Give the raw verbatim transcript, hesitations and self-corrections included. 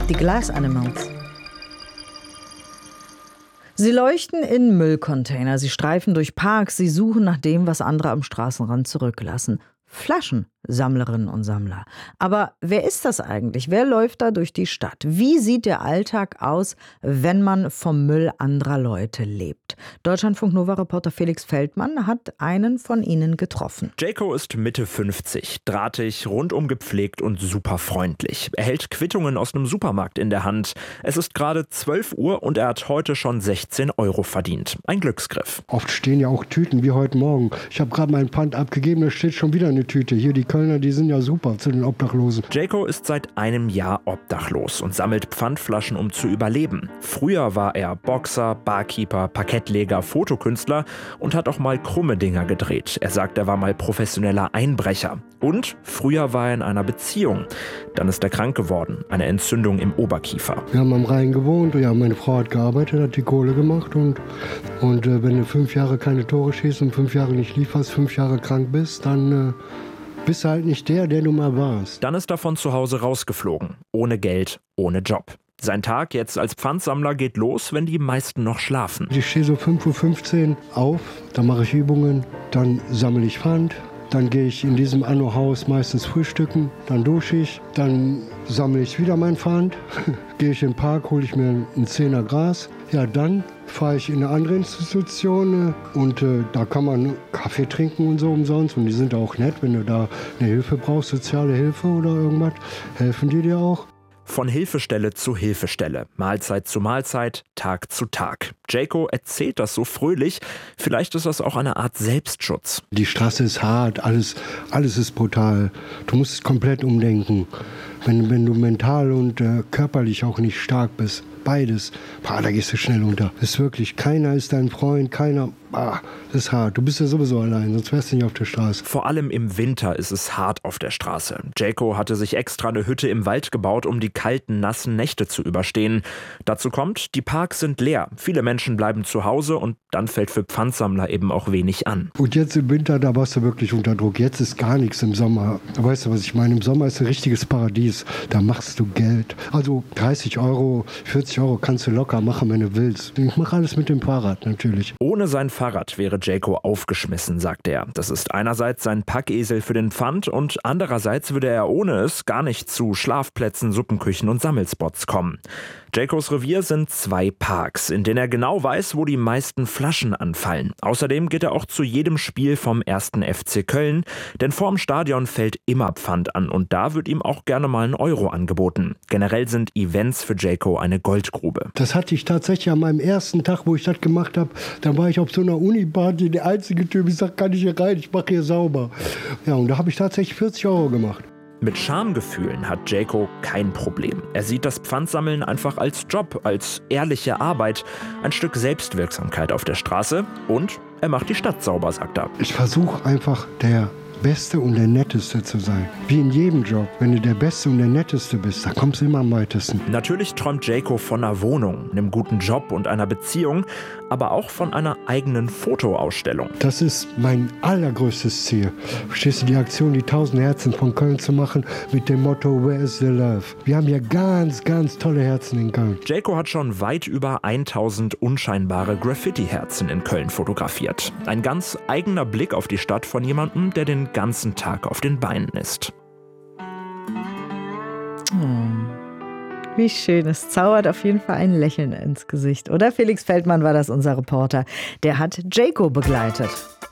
Die Glass Animals. Sie leuchten in Müllcontainer, sie streifen durch Parks, sie suchen nach dem, was andere am Straßenrand zurücklassen. Flaschen, Sammlerinnen und Sammler. Aber wer ist das eigentlich? Wer läuft da durch die Stadt? Wie sieht der Alltag aus, wenn man vom Müll anderer Leute lebt? Deutschlandfunk-Nova-Reporter Felix Feldmann hat einen von ihnen getroffen. Jaco ist Mitte fünfzig, drahtig, rundum gepflegt und super freundlich. Er hält Quittungen aus einem Supermarkt in der Hand. Es ist gerade zwölf Uhr und er hat heute schon sechzehn Euro verdient. Ein Glücksgriff. Oft stehen ja auch Tüten, wie heute Morgen. Ich habe gerade meinen Pfand abgegeben, da steht schon wieder eine Tüte. Hier, die Kölner, die sind ja super zu den Obdachlosen. Jaco ist seit einem Jahr obdachlos und sammelt Pfandflaschen, um zu überleben. Früher war er Boxer, Barkeeper, Parkettleger, Fotokünstler und hat auch mal krumme Dinger gedreht. Er sagt, er war mal professioneller Einbrecher. Und früher war er in einer Beziehung. Dann ist er krank geworden, eine Entzündung im Oberkiefer. Wir haben am Rhein gewohnt, ja, meine Frau hat gearbeitet, hat die Kohle gemacht und, und äh, wenn du fünf Jahre keine Tore schießt und fünf Jahre nicht lieferst, fünf Jahre krank bist, dann äh, bist du halt nicht der, der du mal warst. Dann ist er von zu Hause rausgeflogen, ohne Geld, ohne Job. Sein Tag jetzt als Pfandsammler geht los, wenn die meisten noch schlafen. Ich stehe so fünf Uhr fünfzehn auf, dann mache ich Übungen, dann sammle ich Pfand. Dann gehe ich in diesem Anno-Haus meistens frühstücken, dann dusche ich, dann sammle ich wieder mein Pfand, gehe ich in den Park, hole ich mir einen Zehner Gras. Ja, dann fahre ich in eine andere Institution äh, und äh, da kann man Kaffee trinken und so umsonst. Und die sind auch nett, wenn du da eine Hilfe brauchst, soziale Hilfe oder irgendwas, helfen die dir auch. Von Hilfestelle zu Hilfestelle, Mahlzeit zu Mahlzeit, Tag zu Tag. Jaco erzählt das so fröhlich, vielleicht ist das auch eine Art Selbstschutz. Die Straße ist hart, alles, alles ist brutal. Du musst komplett umdenken. Wenn, wenn du mental und äh, körperlich auch nicht stark bist, beides, bah, da gehst du schnell unter. Das ist wirklich, keiner ist dein Freund, keiner, bah, das ist hart. Du bist ja sowieso allein, sonst wärst du nicht auf der Straße. Vor allem im Winter ist es hart auf der Straße. Jaco hatte sich extra eine Hütte im Wald gebaut, um die kalten, nassen Nächte zu überstehen. Dazu kommt, die Parks sind leer. Viele Menschen bleiben zu Hause und dann fällt für Pfandsammler eben auch wenig an. Und jetzt im Winter, da warst du wirklich unter Druck. Jetzt ist gar nichts im Sommer. Weißt du, was ich meine? Im Sommer ist ein richtiges Paradies. Da machst du Geld. Also dreißig Euro, vierzig Euro kannst du locker machen, wenn du willst. Ich mache alles mit dem Fahrrad natürlich. Ohne sein Fahrrad wäre Jaco aufgeschmissen, sagt er. Das ist einerseits sein Packesel für den Pfand und andererseits würde er ohne es gar nicht zu Schlafplätzen, Suppenküchen und Sammelspots kommen. Jacos Revier sind zwei Parks, in denen er genau weiß, wo die meisten Flaschen anfallen. Außerdem geht er auch zu jedem Spiel vom ersten F C Köln, denn vorm Stadion fällt immer Pfand an und da wird ihm auch gerne mal ein Euro angeboten. Generell sind Events für Jaco eine Goldgrube. Das hatte ich tatsächlich an meinem ersten Tag, wo ich das gemacht habe. Da war ich auf so einer Uni-Party, der einzige Typ, ich sag, kann ich hier rein, ich mache hier sauber. Ja, und da habe ich tatsächlich vierzig Euro gemacht. Mit Schamgefühlen hat Jaco kein Problem. Er sieht das Pfandsammeln einfach als Job, als ehrliche Arbeit, ein Stück Selbstwirksamkeit auf der Straße und er macht die Stadt sauber, sagt er. Ich versuche einfach der Beste und der Netteste zu sein. Wie in jedem Job. Wenn du der Beste und der Netteste bist, dann kommst du immer am weitesten. Natürlich träumt Jaco von einer Wohnung, einem guten Job und einer Beziehung, aber auch von einer eigenen Fotoausstellung. Das ist mein allergrößtes Ziel. Verstehst du, die Aktion, die tausend Herzen von Köln zu machen, mit dem Motto Where is the Love? Wir haben ja ganz, ganz tolle Herzen in Köln. Jaco hat schon weit über tausend unscheinbare Graffiti-Herzen in Köln fotografiert. Ein ganz eigener Blick auf die Stadt von jemandem, der den ganzen Tag auf den Beinen ist. Oh, wie schön. Es zaubert auf jeden Fall ein Lächeln ins Gesicht. Oder Felix Feldmann war das, unser Reporter. Der hat Jaco begleitet.